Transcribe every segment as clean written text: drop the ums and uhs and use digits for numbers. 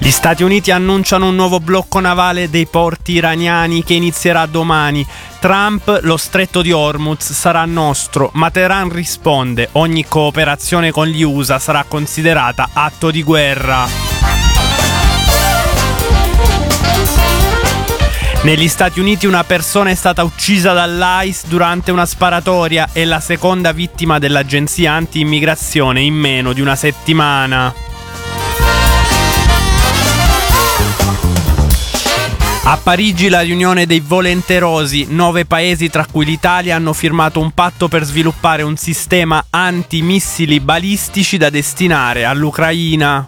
Gli Stati Uniti annunciano un nuovo blocco navale dei porti iraniani che inizierà domani. Trump: lo stretto di Hormuz sarà nostro, ma Teheran risponde: ogni cooperazione con gli USA sarà considerata atto di guerra. Negli Stati Uniti una persona è stata uccisa dall'ICE durante una sparatoria, è la seconda vittima dell'agenzia anti-immigrazione in meno di una settimana. A Parigi la riunione dei volenterosi, 9 paesi tra cui l'Italia hanno firmato un patto per sviluppare un sistema antimissili balistici da destinare all'Ucraina.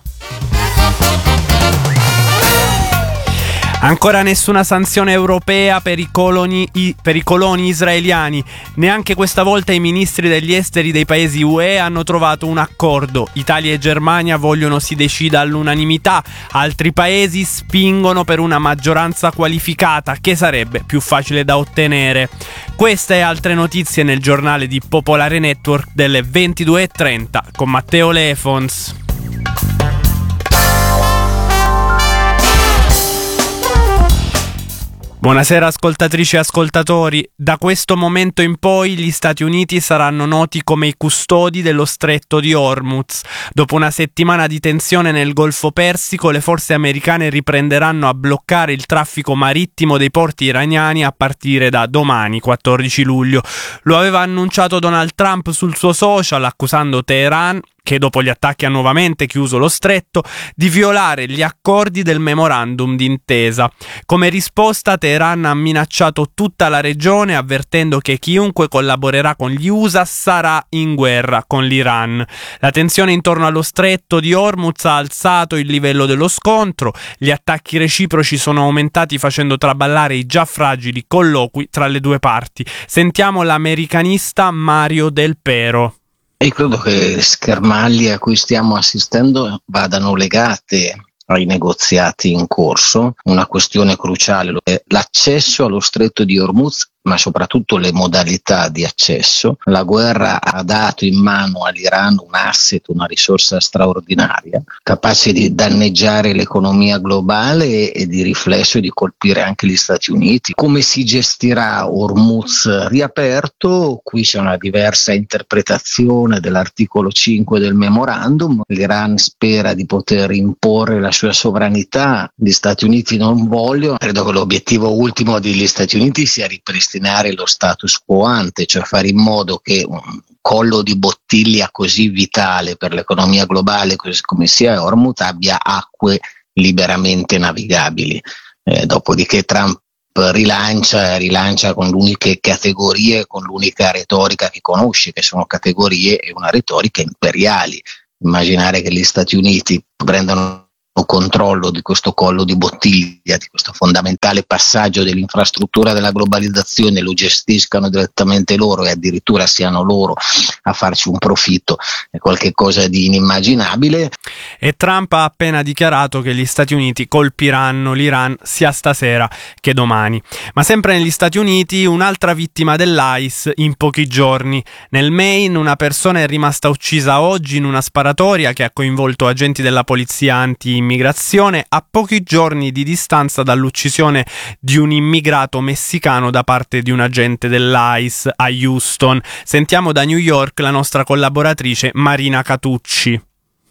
Ancora nessuna sanzione europea per i coloni israeliani. Neanche questa volta i ministri degli esteri dei paesi UE hanno trovato un accordo. Italia e Germania vogliono si decida all'unanimità, altri paesi spingono per una maggioranza qualificata che sarebbe più facile da ottenere. Queste e altre notizie nel giornale di Popolare Network delle 22:30 con Matteo Lefons. Buonasera ascoltatrici e ascoltatori. Da questo momento in poi gli Stati Uniti saranno noti come i custodi dello stretto di Hormuz. Dopo una settimana di tensione nel Golfo Persico, le forze americane riprenderanno a bloccare il traffico marittimo dei porti iraniani a partire da domani, 14 luglio. Lo aveva annunciato Donald Trump sul suo social, accusando Teheran, che dopo gli attacchi ha nuovamente chiuso lo stretto, di violare gli accordi del memorandum d'intesa. Come risposta, Teheran ha minacciato tutta la regione, avvertendo che chiunque collaborerà con gli USA sarà in guerra con l'Iran. La tensione intorno allo stretto di Hormuz ha alzato il livello dello scontro, gli attacchi reciproci sono aumentati facendo traballare i già fragili colloqui tra le due parti. Sentiamo l'americanista Mario Del Pero. Io credo che le schermaglie a cui stiamo assistendo vadano legate ai negoziati in corso. Una questione cruciale è l'accesso allo stretto di Hormuz, ma soprattutto le modalità di accesso. La guerra ha dato in mano all'Iran un asset, una risorsa straordinaria, capace di danneggiare l'economia globale e di riflesso di colpire anche gli Stati Uniti. Come si gestirà Hormuz riaperto? Qui c'è una diversa interpretazione dell'articolo 5 del memorandum. L'Iran spera di poter imporre la sua sovranità, gli Stati Uniti non vogliono. Credo che l'obiettivo ultimo degli Stati Uniti sia ripristinare lo status quo ante, cioè fare in modo che un collo di bottiglia così vitale per l'economia globale così come sia Hormuz abbia acque liberamente navigabili. Dopodiché Trump rilancia con l'uniche categorie, con l'unica retorica che conosce, che sono categorie e una retorica imperiali. Immaginare che gli Stati Uniti prendano controllo di questo collo di bottiglia, di questo fondamentale passaggio dell'infrastruttura della globalizzazione, lo gestiscano direttamente loro e addirittura siano loro a farci un profitto, è qualcosa di inimmaginabile. E Trump ha appena dichiarato che gli Stati Uniti colpiranno l'Iran sia stasera che domani. Ma sempre negli Stati Uniti un'altra vittima dell'ICE in pochi giorni. Nel Maine una persona è rimasta uccisa oggi in una sparatoria che ha coinvolto agenti della polizia anti-immigrazione a pochi giorni di distanza dall'uccisione di un immigrato messicano da parte di un agente dell'ICE a Houston. Sentiamo da New York la nostra collaboratrice Marina Catucci.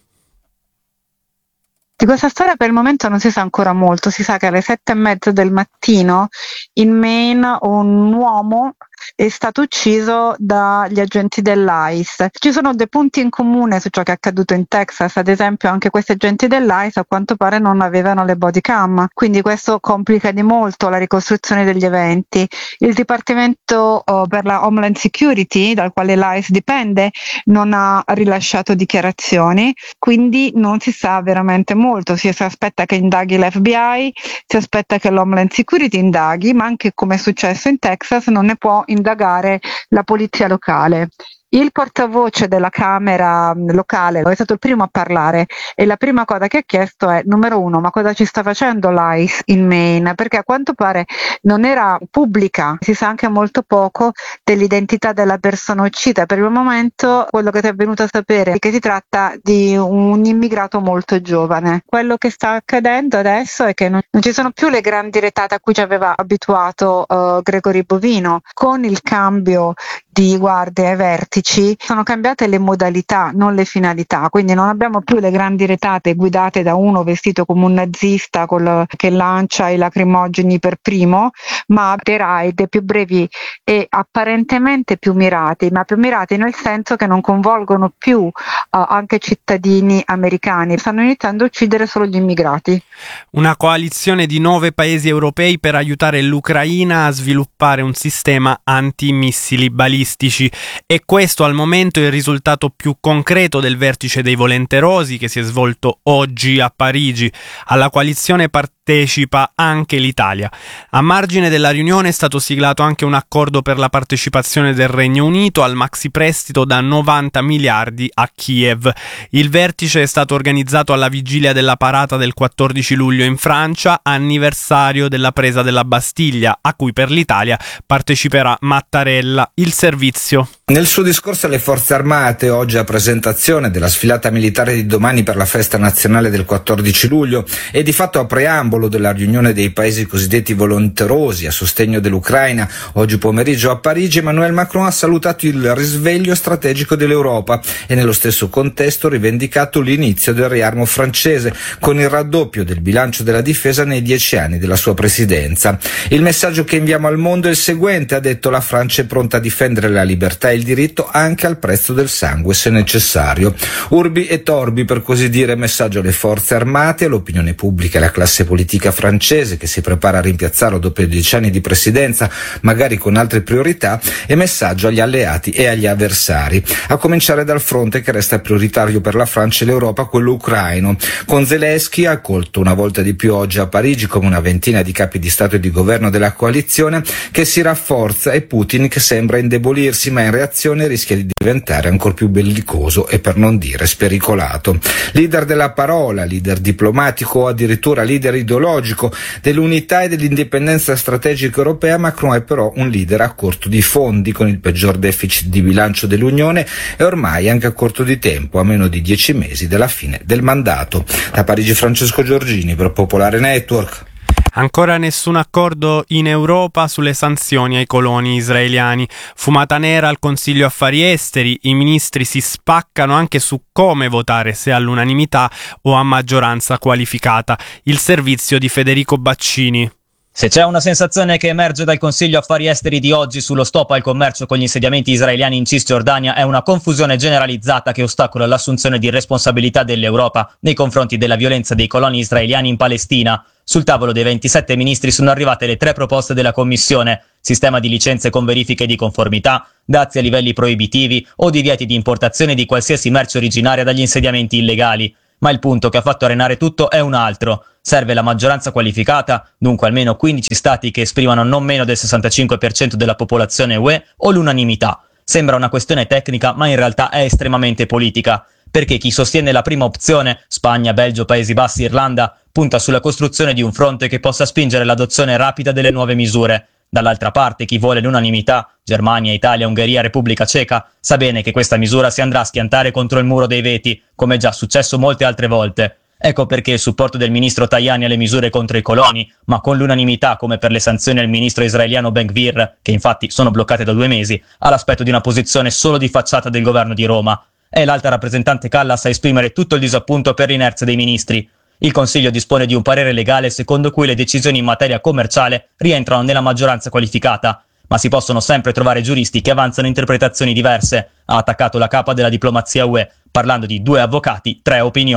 Di questa storia per il momento non si sa ancora molto. Si sa che alle 7:30 del mattino in Maine un uomo è stato ucciso dagli agenti dell'ICE. Ci sono dei punti in comune su ciò che è accaduto in Texas, ad esempio anche questi agenti dell'ICE a quanto pare non avevano le body cam, quindi questo complica di molto la ricostruzione degli eventi. Il Dipartimento per la Homeland Security, dal quale l'ICE dipende, non ha rilasciato dichiarazioni, quindi non si sa veramente molto. Si aspetta che indaghi l'FBI, si aspetta che l'Homeland Security indaghi, ma anche come è successo in Texas non ne può indagare la polizia locale. Il portavoce della Camera locale è stato il primo a parlare e la prima cosa che ha chiesto è, numero uno, ma cosa ci sta facendo l'ICE in Maine? Perché a quanto pare non era pubblica, si sa anche molto poco dell'identità della persona uccisa. Per il momento quello che si è venuto a sapere è che si tratta di un immigrato molto giovane. Quello che sta accadendo adesso è che non ci sono più le grandi retate a cui ci aveva abituato Gregory Bovino. Con il cambio di guardie ai vertici sono cambiate le modalità, non le finalità, quindi non abbiamo più le grandi retate guidate da uno vestito come un nazista che lancia i lacrimogeni per primo, ma dei raid più brevi e apparentemente più mirati, ma più mirati nel senso che non coinvolgono più anche cittadini americani, stanno iniziando a uccidere solo gli immigrati. Una coalizione di 9 paesi europei per aiutare l'Ucraina a sviluppare un sistema antimissili balistici. E questo al momento è il risultato più concreto del vertice dei volenterosi che si è svolto oggi a Parigi. Alla coalizione partecipa anche l'Italia. A margine della riunione è stato siglato anche un accordo per la partecipazione del Regno Unito al maxi prestito da 90 miliardi a Kiev. Il vertice è stato organizzato alla vigilia della parata del 14 luglio in Francia, anniversario della presa della Bastiglia, a cui per l'Italia parteciperà Mattarella. Il servizio. Nel suo discorso alle Forze Armate, oggi a presentazione della sfilata militare di domani per la festa nazionale del 14 luglio e di fatto a preambolo della riunione dei paesi cosiddetti volenterosi a sostegno dell'Ucraina, oggi pomeriggio a Parigi, Emmanuel Macron ha salutato il risveglio strategico dell'Europa e nello stesso contesto rivendicato l'inizio del riarmo francese con il raddoppio del bilancio della difesa nei 10 anni della sua presidenza. Il messaggio che inviamo al mondo è il seguente, ha detto: la Francia è pronta a difendere la libertà e il diritto anche al prezzo del sangue se necessario. Urbi e torbi, per così dire, messaggio alle forze armate, all'opinione pubblica e alla classe politica francese che si prepara a rimpiazzarlo dopo 10 anni di presidenza, magari con altre priorità, e messaggio agli alleati e agli avversari, a cominciare dal fronte che resta prioritario per la Francia e l'Europa, quello ucraino. Con Zelensky, accolto una volta di più oggi a Parigi come una ventina di capi di Stato e di governo della coalizione, che si rafforza, e Putin che sembra indebolirsi, ma in reazione rischia di diventare ancor più bellicoso e per non dire spericolato. Leader della parola, leader diplomatico o addirittura leader ideologico dell'unità e dell'indipendenza strategica europea, Macron è però un leader a corto di fondi, con il peggior deficit di bilancio dell'Unione e ormai anche a corto di tempo, a meno di 10 mesi dalla fine del mandato. Da Parigi Francesco Giorgini per Popolare Network. Ancora nessun accordo in Europa sulle sanzioni ai coloni israeliani. Fumata nera al Consiglio Affari Esteri, i ministri si spaccano anche su come votare, se all'unanimità o a maggioranza qualificata. Il servizio di Federico Baccini. Se c'è una sensazione che emerge dal Consiglio Affari Esteri di oggi sullo stop al commercio con gli insediamenti israeliani in Cisgiordania, è una confusione generalizzata che ostacola l'assunzione di responsabilità dell'Europa nei confronti della violenza dei coloni israeliani in Palestina. Sul tavolo dei 27 ministri sono arrivate le 3 proposte della Commissione: sistema di licenze con verifiche di conformità, dazi a livelli proibitivi o divieti di importazione di qualsiasi merce originaria dagli insediamenti illegali. Ma il punto che ha fatto arenare tutto è un altro. Serve la maggioranza qualificata, dunque almeno 15 stati che esprimano non meno del 65% della popolazione UE, o l'unanimità. Sembra una questione tecnica, ma in realtà è estremamente politica, perché chi sostiene la prima opzione, Spagna, Belgio, Paesi Bassi, Irlanda, punta sulla costruzione di un fronte che possa spingere l'adozione rapida delle nuove misure. Dall'altra parte, chi vuole l'unanimità, Germania, Italia, Ungheria, Repubblica Ceca, sa bene che questa misura si andrà a schiantare contro il muro dei veti, come è già successo molte altre volte. Ecco perché il supporto del ministro Tajani alle misure contro i coloni, ma con l'unanimità come per le sanzioni al ministro israeliano Ben Gvir, che infatti sono bloccate da 2 mesi, ha l'aspetto di una posizione solo di facciata del governo di Roma. È l'alta rappresentante Kallas a esprimere tutto il disappunto per l'inerzia dei ministri. Il Consiglio dispone di un parere legale secondo cui le decisioni in materia commerciale rientrano nella maggioranza qualificata, ma si possono sempre trovare giuristi che avanzano interpretazioni diverse, ha attaccato la capa della diplomazia UE, parlando di 2 avvocati, 3 opinioni.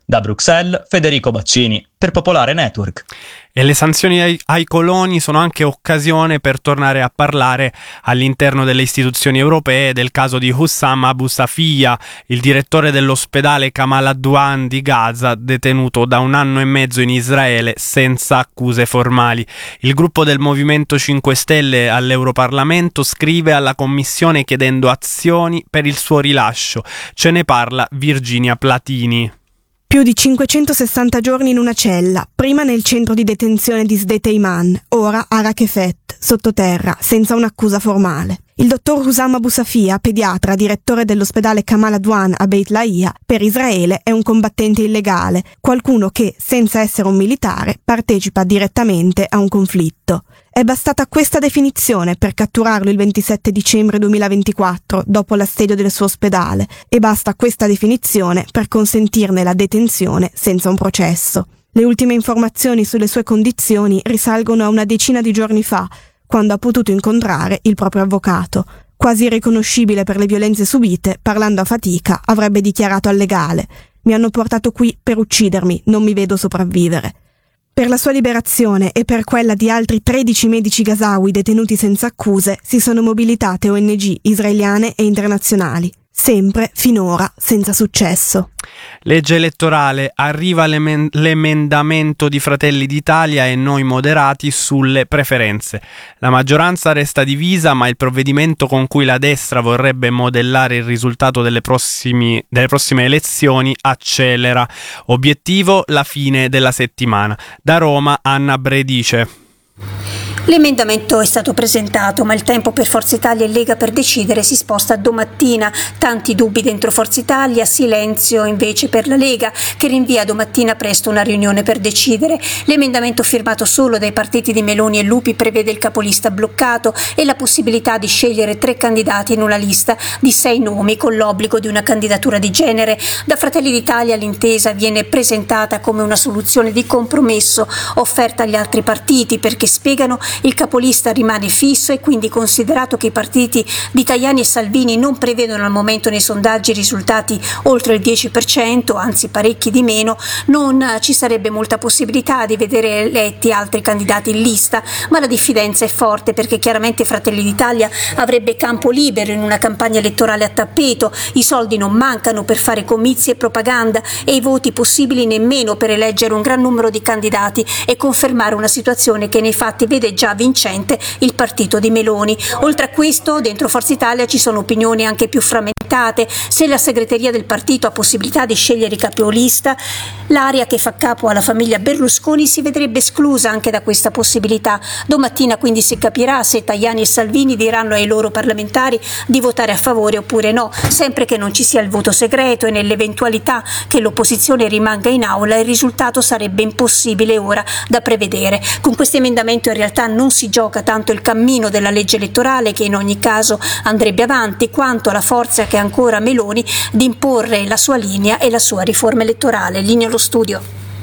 Da Bruxelles, Federico Baccini, per Popolare Network. E le sanzioni ai coloni sono anche occasione per tornare a parlare all'interno delle istituzioni europee del caso di Hussam Abu Safiya, il direttore dell'ospedale Kamal Adwan di Gaza, detenuto da 1 anno e mezzo in Israele senza accuse formali. Il gruppo del Movimento 5 Stelle all'Europarlamento scrive alla Commissione chiedendo azioni per il suo rilascio. Ce ne parla Virginia Platini. Più di 560 giorni in una cella, prima nel centro di detenzione di Sde Teiman, ora a Rakefet, sottoterra, senza un'accusa formale. Il dottor Hussam Abu Safiya, pediatra, direttore dell'ospedale Kamal Adwan a Beit Lahia, per Israele è un combattente illegale, qualcuno che, senza essere un militare, partecipa direttamente a un conflitto. È bastata questa definizione per catturarlo il 27 dicembre 2024, dopo l'assedio del suo ospedale, e basta questa definizione per consentirne la detenzione senza un processo. Le ultime informazioni sulle sue condizioni risalgono a una decina di giorni fa, quando ha potuto incontrare il proprio avvocato. Quasi irriconoscibile per le violenze subite, parlando a fatica, avrebbe dichiarato al legale: «Mi hanno portato qui per uccidermi, non mi vedo sopravvivere». Per la sua liberazione e per quella di altri 13 medici gazawi detenuti senza accuse si sono mobilitate ONG israeliane e internazionali, sempre finora senza successo. Legge elettorale, arriva l'emendamento di Fratelli d'Italia e Noi Moderati sulle preferenze. La maggioranza resta divisa, ma il provvedimento con cui la destra vorrebbe modellare il risultato delle prossime elezioni accelera. Obiettivo: la fine della settimana. Da Roma, Anna Bredice. L'emendamento è stato presentato, ma il tempo per Forza Italia e Lega per decidere si sposta a domattina. Tanti dubbi dentro Forza Italia, silenzio invece per la Lega, che rinvia domattina presto una riunione per decidere. L'emendamento firmato solo dai partiti di Meloni e Lupi prevede il capolista bloccato e la possibilità di scegliere 3 candidati in una lista di 6 nomi, con l'obbligo di una candidatura di genere. Da Fratelli d'Italia l'intesa viene presentata come una soluzione di compromesso offerta agli altri partiti, perché spiegano il capolista rimane fisso e quindi, considerato che i partiti di Tajani e Salvini non prevedono al momento nei sondaggi risultati oltre il 10%, anzi parecchi di meno, non ci sarebbe molta possibilità di vedere eletti altri candidati in lista, ma la diffidenza è forte perché chiaramente Fratelli d'Italia avrebbe campo libero in una campagna elettorale a tappeto, i soldi non mancano per fare comizi e propaganda e i voti possibili nemmeno per eleggere un gran numero di candidati e confermare una situazione che nei fatti vede già vincente il partito di Meloni. Oltre a questo, dentro Forza Italia ci sono opinioni anche più frammentate. Se la segreteria del partito ha possibilità di scegliere i capolista, l'area che fa capo alla famiglia Berlusconi si vedrebbe esclusa anche da questa possibilità. Domattina quindi si capirà se Tajani e Salvini diranno ai loro parlamentari di votare a favore oppure no, sempre che non ci sia il voto segreto, e nell'eventualità che l'opposizione rimanga in aula il risultato sarebbe impossibile ora da prevedere. Con questo emendamento in realtà non si gioca tanto il cammino della legge elettorale, che in ogni caso andrebbe avanti, quanto la forza che ha ancora Meloni di imporre la sua linea e la sua riforma elettorale. Linea allo studio.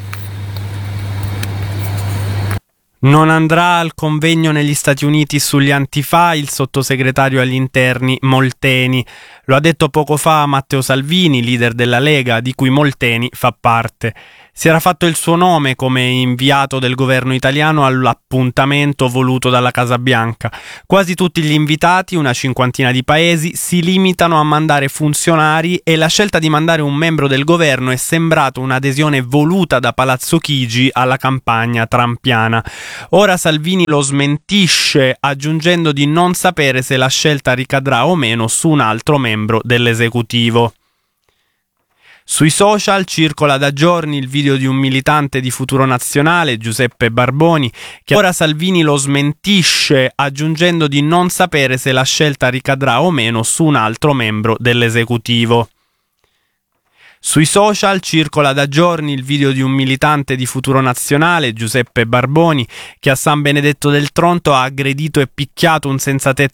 Non andrà al convegno negli Stati Uniti sugli antifa il sottosegretario agli interni Molteni. Lo ha detto poco fa Matteo Salvini, leader della Lega, di cui Molteni fa parte. Si era fatto il suo nome come inviato del governo italiano all'appuntamento voluto dalla Casa Bianca. Quasi tutti gli invitati, una cinquantina di paesi, si limitano a mandare funzionari, e la scelta di mandare un membro del governo è sembrato un'adesione voluta da Palazzo Chigi alla campagna trumpiana. Ora Salvini lo smentisce, aggiungendo di non sapere se la scelta ricadrà o meno su un altro membro dell'esecutivo. Sui social circola da giorni il video di un militante di Futuro Nazionale, Giuseppe Barboni, che ora Salvini lo smentisce, aggiungendo di non sapere se la scelta ricadrà o meno su un altro membro dell'esecutivo. Sui social circola da giorni il video di un militante di Futuro Nazionale, Giuseppe Barboni, che a San Benedetto del Tronto ha aggredito e picchiato un senzatetto